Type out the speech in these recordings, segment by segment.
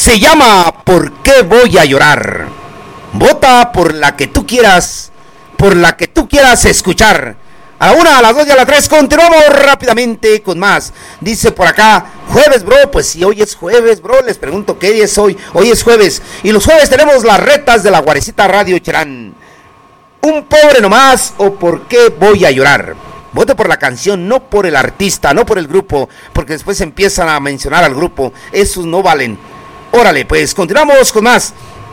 Se llama ¿Por qué voy a llorar? Vota por la que tú quieras, escuchar. A la 1, a las 2 y a las 3 continuamos rápidamente con más. Dice por acá, jueves, bro. Pues si hoy es jueves, bro, les pregunto qué día es hoy. Hoy es jueves. Y los jueves tenemos las retas de la Guarecita Radio Cherán. Un pobre nomás o ¿por qué voy a llorar? Vote por la canción, no por el artista, no por el grupo, porque después empiezan a mencionar al grupo. Esos no valen. Órale, pues continuamos con más.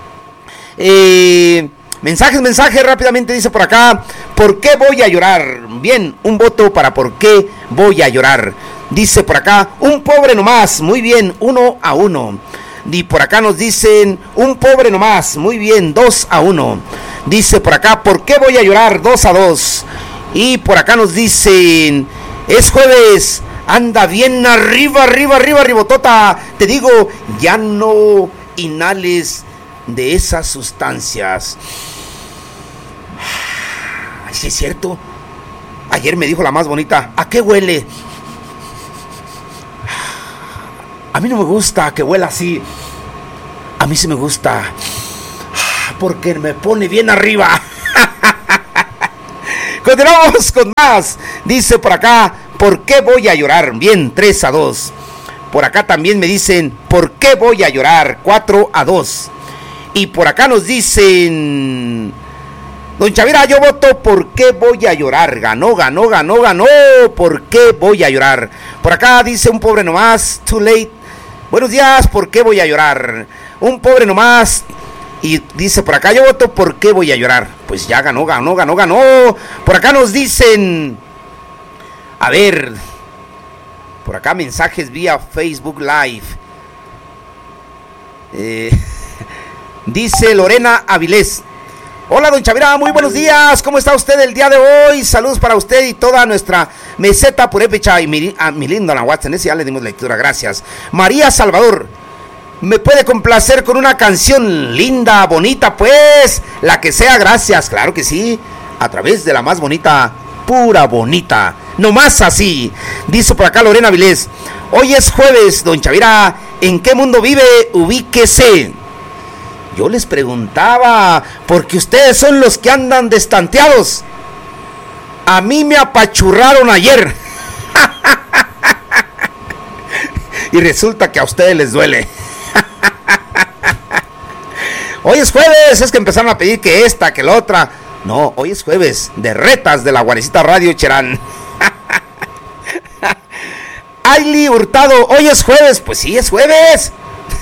Mensajes rápidamente. Dice por acá, ¿por qué voy a llorar? Bien, un voto para ¿por qué voy a llorar? Dice por acá, un pobre nomás. Muy bien, 1-1. Y por acá nos dicen, un pobre nomás. Muy bien, 2-1. Dice por acá, ¿por qué voy a llorar? 2-2. Y por acá nos dicen, es jueves. Anda bien arriba, ribotota. Te digo, ya no inhales de esas sustancias. Sí, es cierto. Ayer me dijo la más bonita, ¿a qué huele? A mí no me gusta que huela así. A mí sí me gusta, porque me pone bien arriba. Continuamos con más. Dice por acá, ¿por qué voy a llorar? Bien, 3-2. Por acá también me dicen, ¿por qué voy a llorar? 4-2. Y por acá nos dicen, don Chavira, yo voto ¿por qué voy a llorar? Ganó. ¿Por qué voy a llorar? Por acá dice un pobre nomás, too late. Buenos días, ¿por qué voy a llorar? Un pobre nomás. Y dice por acá, yo voto ¿por qué voy a llorar? Pues ya ganó. Por acá nos dicen, a ver, por acá mensajes vía Facebook Live. Dice Lorena Avilés, hola don Chavira, muy buenos días, ¿cómo está usted el día de hoy? Saludos para usted y toda nuestra meseta purépecha y mi lindo Nahuatl, ese ya le dimos lectura, gracias. María Salvador, ¿me puede complacer con una canción linda, bonita, pues? La que sea, gracias, claro que sí, a través de la más bonita, pura bonita, nomás así. Dice por acá Lorena Avilés, hoy es jueves, don Chavira, ¿en qué mundo vive? Ubíquese. Yo les preguntaba, porque ustedes son los que andan destanteados. A mí me apachurraron ayer. Y resulta que a ustedes les duele. Hoy es jueves, es que empezaron a pedir que esta, que la otra. No, hoy es jueves de retas de la Guarecita Radio Cherán. Ailey Hurtado, hoy es jueves, pues sí, es jueves.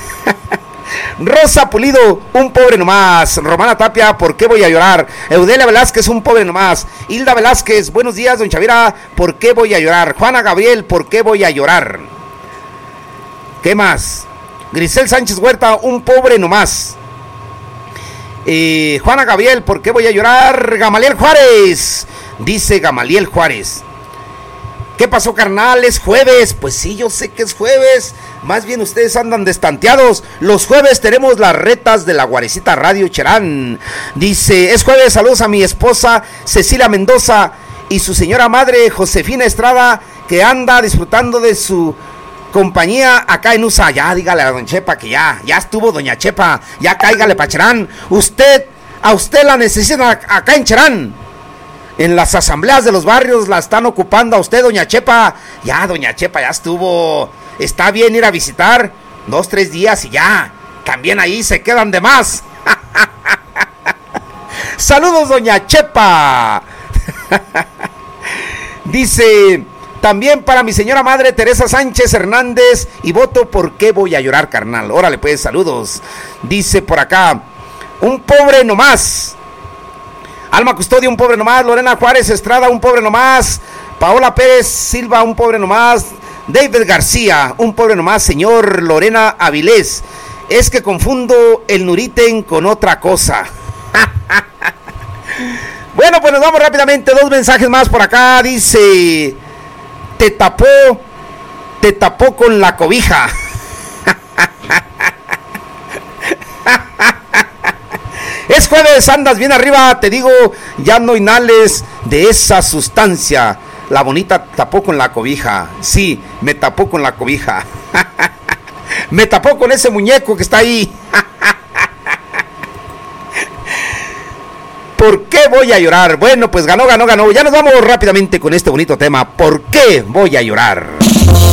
Rosa Pulido, un pobre nomás. Romana Tapia, ¿por qué voy a llorar? Eudelia Velázquez, un pobre nomás. Hilda Velázquez, buenos días, don Chavira, ¿por qué voy a llorar? Juana Gabriel, ¿por qué voy a llorar? ¿Qué más? Grisel Sánchez Huerta, un pobre nomás. Juana Gabriel, ¿por qué voy a llorar? Gamaliel Juárez, dice Gamaliel Juárez. ¿Qué pasó, carnal? ¿Es jueves? Pues sí, yo sé que es jueves. Más bien ustedes andan destanteados. Los jueves tenemos las retas de la Guarecita Radio Cherán. Dice, es jueves, saludos a mi esposa Cecilia Mendoza y su señora madre Josefina Estrada, que anda disfrutando de su compañía acá en USA. Ya dígale a don Chepa que ya estuvo doña Chepa. Ya cáigale pa' Cherán. A usted la necesitan acá en Cherán. En las asambleas de los barrios la están ocupando a usted, doña Chepa. Ya, doña Chepa, ya estuvo. Está bien ir a visitar 2-3 días y ya. También ahí se quedan de más. Saludos, doña Chepa. Dice, también para mi señora madre Teresa Sánchez Hernández. Y voto ¿por qué voy a llorar, carnal? Órale pues, saludos. Dice por acá, un pobre nomás. Alma Custodio, un pobre nomás. Lorena Juárez Estrada, un pobre nomás. Paola Pérez Silva, un pobre nomás. David García, un pobre nomás. Señor Lorena Avilés, es que confundo el Nuriten con otra cosa. Bueno, pues nos vamos rápidamente. 2 mensajes más por acá. Dice, te tapó con la cobija. Es jueves, andas bien arriba, te digo, ya no inhales de esa sustancia. La bonita tapó con la cobija. Sí, me tapó con la cobija. Me tapó con ese muñeco que está ahí. ¿Por qué voy a llorar? Bueno, pues ganó. Ya nos vamos rápidamente con este bonito tema. ¿Por qué voy a llorar?